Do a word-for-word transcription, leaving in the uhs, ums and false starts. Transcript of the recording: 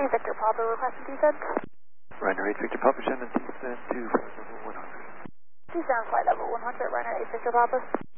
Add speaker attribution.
Speaker 1: three Victor Papa requesting descent.
Speaker 2: Ryanair eight Victor Papa, Shannon descent to flight level one hundred.
Speaker 1: Descend flight level one hundred, Ryanair eight Victor Papa.